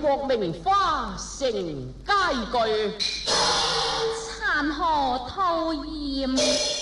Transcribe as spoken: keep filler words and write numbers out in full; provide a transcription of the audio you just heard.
國名花成佳句， 殘荷吐豔。